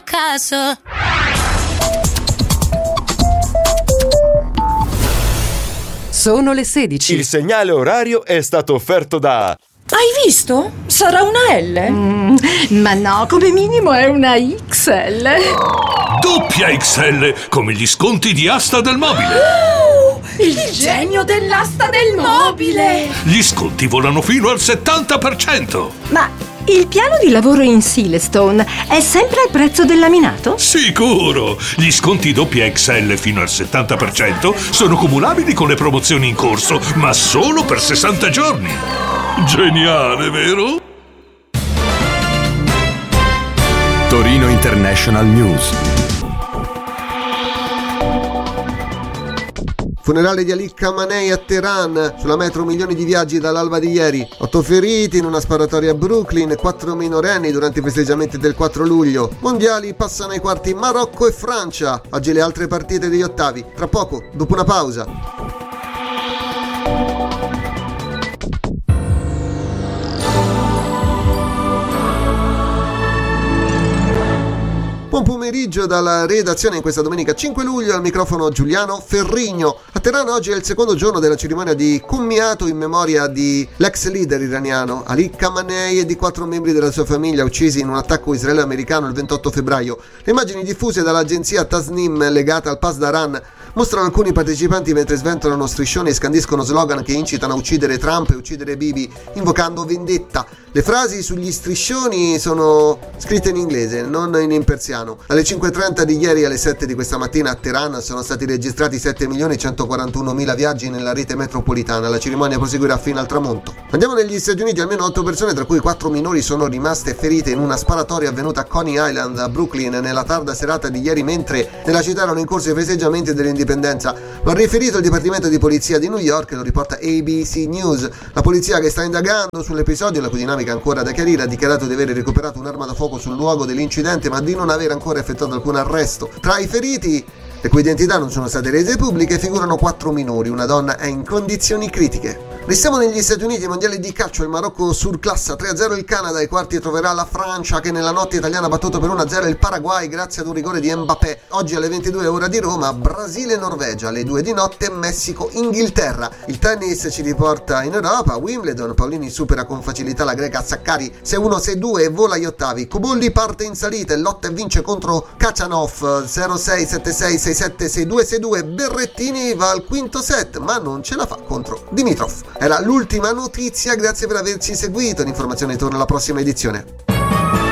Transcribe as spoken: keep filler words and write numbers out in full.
caso. Sono le sedici. Il segnale orario è stato offerto da... Hai visto? Sarà una L? Mm, ma no, come minimo è una X L. Doppia X L, come gli sconti di Asta del Mobile. Oh, il, il genio dell'asta del mobile. Gli sconti volano fino al settanta per cento. Ma il piano di lavoro in Silestone è sempre al prezzo del laminato? Sicuro! Gli sconti doppia X L fino al settanta per cento sono cumulabili con le promozioni in corso, ma solo per sessanta giorni. Geniale, vero? Torino International News. Funerale di Ali Khamenei a Teheran, sulla metro milioni di viaggi dall'alba di ieri, otto feriti in una sparatoria a Brooklyn, quattro minorenni durante i festeggiamenti del quattro luglio. Mondiali passano ai quarti Marocco e Francia, oggi le altre partite degli ottavi, tra poco, dopo una pausa. Buon pomeriggio dalla redazione in questa domenica cinque luglio, al microfono Giuliano Ferrigno. A Teheran oggi è il secondo giorno della cerimonia di commiato in memoria di l'ex leader iraniano Ali Khamenei e di quattro membri della sua famiglia uccisi in un attacco israelo-americano il ventotto febbraio. Le immagini diffuse dall'agenzia Tasnim legata al Pasdaran mostrano alcuni partecipanti mentre sventolano striscioni e scandiscono slogan che incitano a uccidere Trump e uccidere Bibi, invocando vendetta. Le frasi sugli striscioni sono scritte in inglese, non in persiano. Alle cinque e trenta di ieri alle sette di questa mattina a Teheran sono stati registrati sette milioni centoquarantunomila viaggi nella rete metropolitana. La cerimonia proseguirà fino al tramonto. Andiamo negli Stati Uniti. Almeno otto persone, tra cui quattro minori, sono rimaste ferite in una sparatoria avvenuta a Coney Island a Brooklyn nella tarda serata di ieri, mentre nella città erano in corso i festeggiamenti dell'indipendenza. Lo ha riferito il Dipartimento di Polizia di New York e lo riporta A B C News. La polizia, che sta indagando sull'episodio, la cui dinamica ancora da chiarire, ha dichiarato di aver recuperato un'arma da fuoco sul luogo dell'incidente, ma di non aver ancora effettuato alcun arresto. Tra i feriti, le cui identità non sono state rese pubbliche, figurano quattro minori. Una donna è in condizioni critiche. Restiamo negli Stati Uniti. Mondiali di calcio, il Marocco surclassa tre a zero il Canada, ai quarti troverà la Francia, che nella notte italiana ha battuto per uno a zero il Paraguay grazie ad un rigore di Mbappé. Oggi alle ventidue ora di Roma, Brasile-Norvegia, alle due di notte Messico-Inghilterra. Il tennis ci riporta in Europa. Wimbledon, Paolini supera con facilità la greca Sakkari sei uno sei due e vola agli ottavi. Cobolli parte in salita e lotta e vince contro Kachanov zero sei sette sei sei sette sei due sei due. Berrettini va al quinto set, ma non ce la fa contro Dimitrov. Era l'ultima notizia, grazie per averci seguito. L'informazione torna alla prossima edizione.